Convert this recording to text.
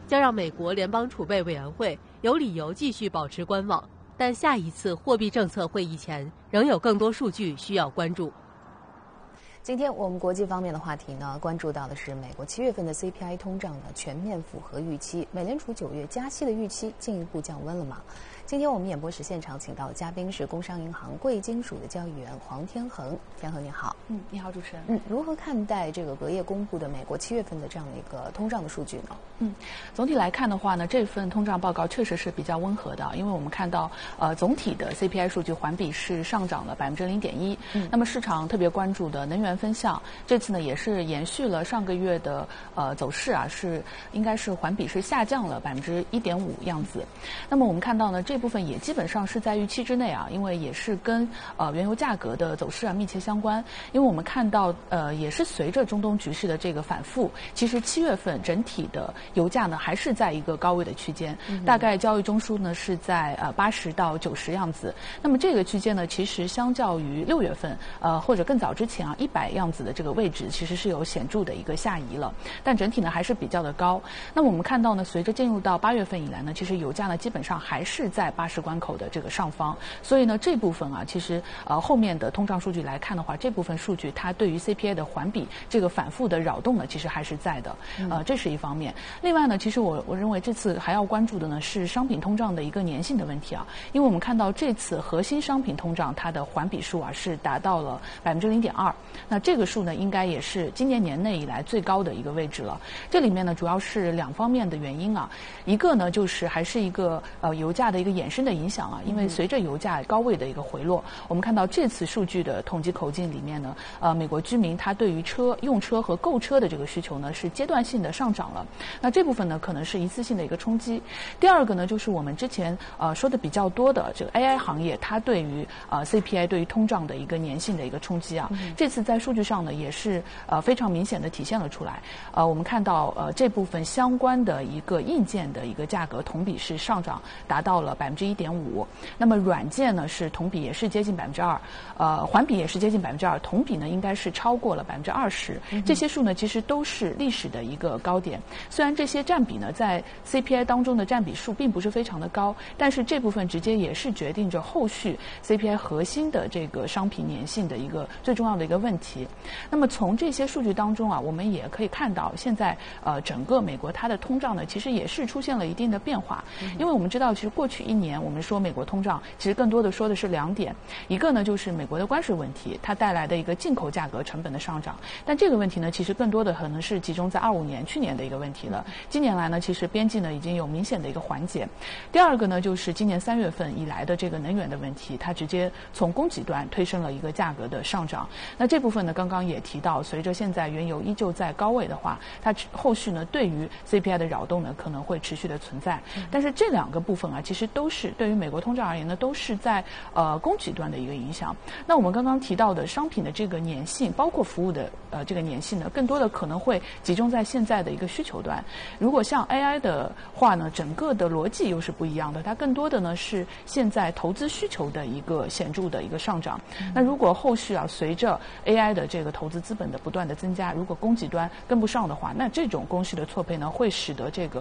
将让美国联邦储备委员会有理由继续保持观望。但下一次货币政策会议前，仍有更多数据需要关注。 今天我们国际方面的话题呢，关注到的是美国7月份的 CPI 通胀呢全面符合预期，美联储9月加息的预期进一步降温了吗？今天我们演播室现场请到的嘉宾是工商银行贵金属的交易员黄天恒。天恒你好。 你好主持人。 如何看待这个隔夜公布的美国7月份的这样的一个通胀的数据呢？ 总体来看的话呢，这份通胀报告确实是比较温和的，因为我们看到总体的 CPI 数据环比是上涨了0.1%。那么市场特别关注的能源分项，这次呢也是延续了上个月的走势啊，应该是环比是下降了1.5%样子。那么我们看到呢，这部分也基本上是在预期之内啊，因为也是跟原油价格的走势啊密切相关。因为我们看到也是随着中东局势的这个反复，其实7月份整体的油价呢还是在一个高位的区间，大概交易中枢呢是在80到90样子。那么这个区间呢，其实相较于6月份或者更早之前啊100样子的这个位置，其实是有显著的一个下移了，但整体呢还是比较的高。那么我们看到呢，随着进入到8月份以来呢，其实油价呢基本上还是在80关口的这个上方，所以呢这部分啊，其实后面的通胀数据来看的话，这部分数据它对于 CPI 的环比这个反复的扰动呢，其实还是在的，这是一方面。另外呢，其实我认为这次还要关注的呢是商品通胀的一个粘性的问题啊，因为我们看到这次核心商品通胀它的环比数啊是达到了0.2%，那这个数呢应该也是今年年内以来最高的一个位置了。这里面呢主要是2方面的原因啊，一个呢就是还是一个油价的一个衍生的影响啊，因为随着油价高位的一个回落，我们看到这次数据的统计口径里面呢，美国居民他对于用车和购车的这个需求呢是阶段性的上涨了，那这部分呢可能是一次性的一个冲击。第二个呢就是我们之前说的比较多的这个 AI 行业，它对于CPI 对于通胀的一个粘性的一个冲击啊，这次在数据上呢也是非常明显的体现了出来。我们看到这部分相关的一个硬件的一个价格同比是上涨达到了1.5%，那么软件呢是同比也是接近2%，环比也是接近2%，同比呢应该是超过了20%。这些数呢其实都是历史的一个高点，虽然这些占比呢在 CPI 当中的占比数并不是非常的高，但是这部分直接也是决定着后续 CPI 核心的这个商品粘性的一个最重要的一个问题。那么从这些数据当中啊，我们也可以看到现在整个美国它的通胀呢其实也是出现了一定的变化。因为我们知道其实过去1年我们说美国通胀其实更多的说的是2点，一个呢就是美国的关税问题它带来的一个进口价格成本的上涨，但这个问题呢其实更多的可能是集中在25年去年的一个问题了。今年来呢其实边际呢已经有明显的一个缓解。第二个呢就是今年3月份以来的这个能源的问题，它直接从供给端推升了一个价格的上涨。那这部分呢刚刚也提到，随着现在原油依旧在高位的话，它后续呢对于 CPI 的扰动呢可能会持续的存在。但是这2个部分啊其实都是对于美国通胀而言呢都是在供给端的一个影响。那我们刚刚提到的商品的这个粘性，包括服务的这个粘性呢，更多的可能会集中在现在的一个需求端。如果像 AI 的话呢，整个的逻辑又是不一样的，它更多的呢是现在投资需求的一个显著的一个上涨。那如果后续啊随着 AI 的这个投资资本的不断的增加，如果供给端跟不上的话，那这种供需的错配呢会使得这个